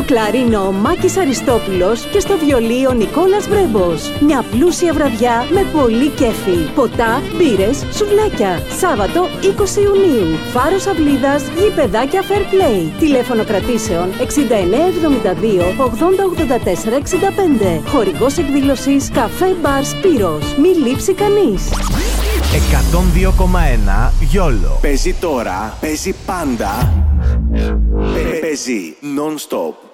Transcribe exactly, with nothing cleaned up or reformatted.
κλαρίνο ο Μάκης Αριστόπουλος και στο βιολί ο Νικόλας Βρέμπος. Μια πλούσια βραδιά με πολύ κέφι. Ποτά, μπύρες, σουβλάκια. Σάββατο είκοσι Ιουνίου. Φάρος Αυλίδας, γηπεδάκια Fair Play. Τηλέφωνο κρατήσεων εξήντα εννέα εβδομήντα δύο ογδόντα ογδόντα τέσσερα εξήντα πέντε. Χορηγός εκδήλωσης Καφέ Μπαρ Σπύρος. Μη λείψει κανείς. εκατόν δύο κόμμα ένα Γιόλο. Παίζει τώρα, παίζει πάντα. Παίζει non-stop.